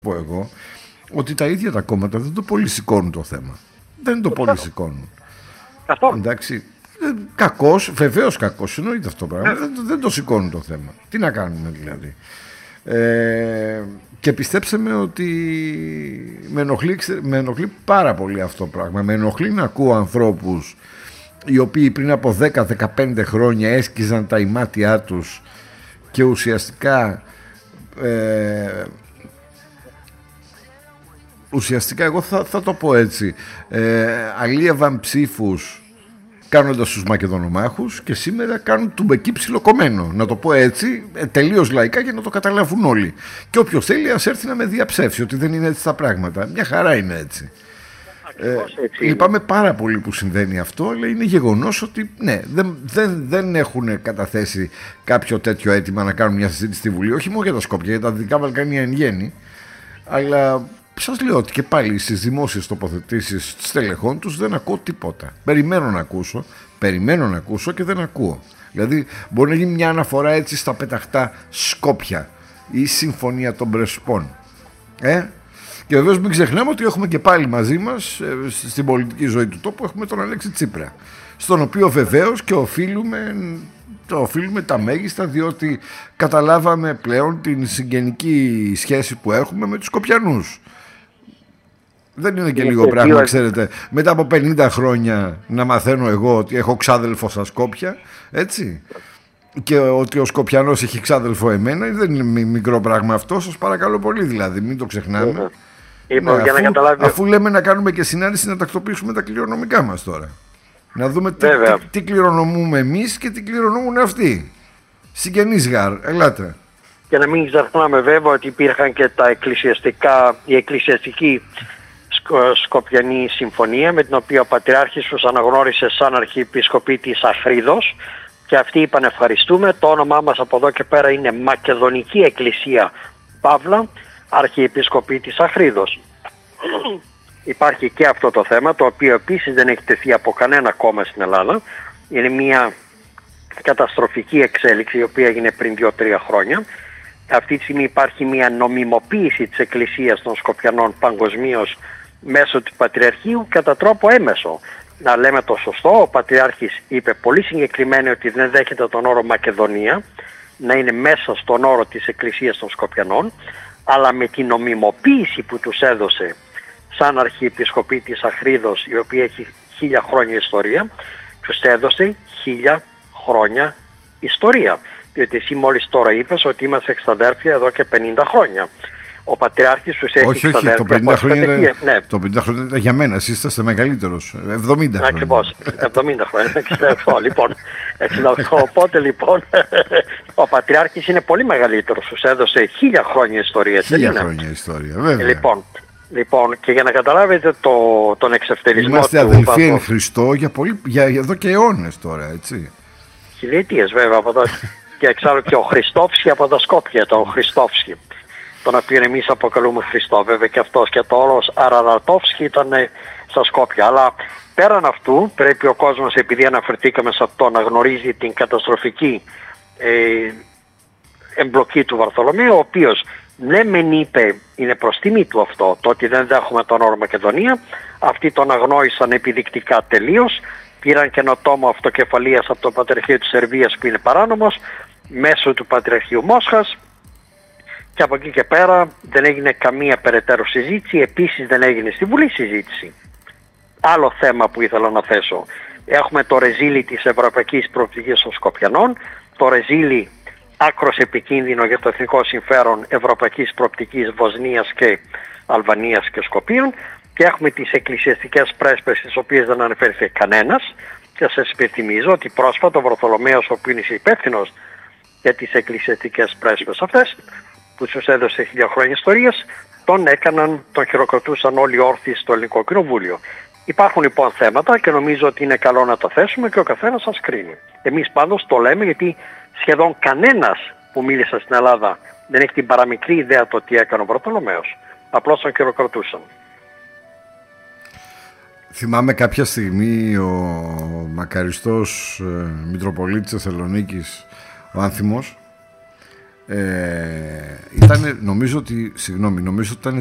πω εγώ, ότι τα ίδια τα κόμματα δεν το πολύ σηκώνουν το θέμα. Δεν το πολύ σηκώνουν. Καθόλου. Εντάξει. Κακός, βεβαίως κακός, εννοείται αυτό το πράγμα. Δεν το σηκώνουν το θέμα. Τι να κάνουμε δηλαδή. Και πιστέψτε με ότι με ενοχλεί πάρα πολύ αυτό το πράγμα. Με ενοχλεί να ακούω ανθρώπους οι οποίοι πριν από 10-15 χρόνια έσκυζαν τα ημάτια τους και ουσιαστικά εγώ θα το πω έτσι, αλίευαν ψήφους κάνοντας τους Μακεδονομάχους και σήμερα κάνουν τουμπεκί ψιλοκομμένο. Να το πω έτσι, τελείως λαϊκά για να το καταλάβουν όλοι. Και όποιος θέλει ας έρθει να με διαψεύσει ότι δεν είναι έτσι τα πράγματα. Μια χαρά είναι έτσι. Λυπάμαι πάρα πολύ που συμβαίνει αυτό, αλλά είναι γεγονός ότι ναι, δεν έχουν καταθέσει κάποιο τέτοιο αίτημα να κάνουν μια συζήτηση στη Βουλή, όχι μόνο για τα Σκόπια, για τα Δυτικά Βαλκάνια εν γέννη, αλλά σας λέω ότι και πάλι στις δημόσιες τοποθετήσεις στελεχών τους δεν ακούω τίποτα. Περιμένω να ακούσω και δεν ακούω. Δηλαδή μπορεί να γίνει μια αναφορά έτσι στα πεταχτά Σκόπια ή Συμφωνία των Πρεσπών. Και βεβαίως μην ξεχνάμε ότι έχουμε και πάλι μαζί μας στην πολιτική ζωή του τόπου έχουμε τον Αλέξη Τσίπρα, στον οποίο βεβαίως και οφείλουμε τα μέγιστα, διότι καταλάβαμε πλέον την συγγενική σχέση που έχουμε με τους Σκοπιανούς. Δεν είναι και λίγο πράγμα, ξέρετε, μετά από 50 χρόνια να μαθαίνω εγώ ότι έχω ξάδελφο στα Σκόπια, έτσι, και ότι ο Σκοπιανός έχει ξάδελφο εμένα. Δεν είναι μικρό πράγμα αυτό, σας παρακαλώ πολύ, δηλαδή μην το ξεχνάμε. Αφού λέμε να κάνουμε και συνάντηση, να τακτοποιήσουμε τα κληρονομικά μας τώρα. Να δούμε τι κληρονομούμε εμείς και τι κληρονομούν αυτοί. Συγγενείς γαρ, ελάτε. Και να μην ξεχνάμε βέβαια ότι υπήρχαν και η εκκλησιαστική Σκοπιανή Συμφωνία, με την οποία ο Πατριάρχης τους αναγνώρισε σαν Αρχιεπισκοπήτης Αχρίδος, και αυτοί είπαν ευχαριστούμε, το όνομά μας από εδώ και πέρα είναι Μακεδονική Εκκλησία Παύλα Αρχιεπισκοπήτης Αχρίδος. Υπάρχει και αυτό το θέμα, το οποίο επίσης δεν έχει τεθεί από κανένα κόμμα στην Ελλάδα. Είναι μια καταστροφική εξέλιξη η οποία έγινε πριν 2-3 χρόνια. Αυτή τη στιγμή υπάρχει μια νομιμοποίηση της Εκκλησίας των Σκοπιανών παγκοσμίως μέσω του Πατριαρχείου κατά τρόπο έμεσο. Να λέμε το σωστό, ο Πατριάρχης είπε πολύ συγκεκριμένα ότι δεν δέχεται τον όρο Μακεδονία να είναι μέσα στον όρο της Εκκλησίας των Σκοπιανών, αλλά με την νομιμοποίηση που τους έδωσε σαν Αρχιεπισκοπήτης Αχρίδος, η οποία έχει 1000 χρόνια ιστορία, τους έδωσε 1000 χρόνια ιστορία. Διότι εσύ μόλις τώρα είπες ότι είμαστε εξαδέρφια εδώ και 50 χρόνια. Ο Πατριάρχης τους έχει εξαδέρφια. Το 50 χρόνια ήταν για μένα, εσείς είστε μεγαλύτερος, 70 χρόνια. Ακριβώς, 70 χρόνια, 68 λοιπόν. 68, οπότε λοιπόν ο Πατριάρχης είναι πολύ μεγαλύτερος, τους έδωσε 1000 χρόνια ιστορία. 1000 χρόνια ιστορία, βέβαια. Λοιπόν, και για να καταλάβετε τον εξευτελισμό είμαστε αδελφοί εν Χριστώ για εδώ και αιώνες τώρα, έτσι. Χιλιετίες βέβαια από εδώ. Και εξάλλου και ο Χριστόφσκι από τα Σκόπια, τον Χριστόφσκι, τον οποίο εμείς αποκαλούμε Χριστό, βέβαια και αυτός, και το όλος Αραρατόφσκι ήταν στα Σκόπια. Αλλά πέραν αυτού πρέπει ο κόσμος, επειδή αναφερθήκαμε σε αυτό, να γνωρίζει την καταστροφική εμπλοκή του Βαρθολομαίου, ο οποίος ναι μεν είπε, είναι προς τιμή του αυτό, το ότι δεν δέχομαι τον όρο Μακεδονία, αυτοί τον αγνόησαν επιδεικτικά τελείως, πήραν καινοτόμο αυτοκεφαλίας από το Πατριαρχείο της Σερβίας που είναι παράνομος, μέσω του Πατριαρχείου Μόσχας, και από εκεί και πέρα δεν έγινε καμία περαιτέρω συζήτηση. Επίσης δεν έγινε στη Βουλή συζήτηση. Άλλο θέμα που ήθελα να θέσω. Έχουμε το ρεζίλι της ευρωπαϊκής προοπτικής των Σκοπιανών, το ρεζίλι άκρος επικίνδυνο για το εθνικό συμφέρον ευρωπαϊκής προοπτικής Βοσνίας και Αλβανίας και Σκοπίων, και έχουμε τις εκκλησιαστικές πρέσπες, τις οποίες δεν αναφέρθηκε κανένας, και σας υπενθυμίζω ότι πρόσφατα ο Βαρθολομαίος, ο οποίος είναι υπεύθυνος για τις εκκλησιαστικές πρέσπες αυτές, που τους έδωσε 1000 χρόνια ιστορίας, τον χειροκροτούσαν όλοι όρθιοι στο Ελληνικό Κοινοβούλιο. Υπάρχουν λοιπόν θέματα και νομίζω ότι είναι καλό να τα θέσουμε και ο καθένας σας κρίνει. Εμείς πάντως το λέμε γιατί σχεδόν κανένας που μίλησε στην Ελλάδα δεν έχει την παραμικρή ιδέα το τι έκανε ο Βαρθολομαίος. Απλώς τον χειροκροτούσαν. Θυμάμαι κάποια στιγμή ο μακαριστός Μητροπολίτης Θεσσαλονίκης, ο Άνθιμος, νομίζω ότι ήταν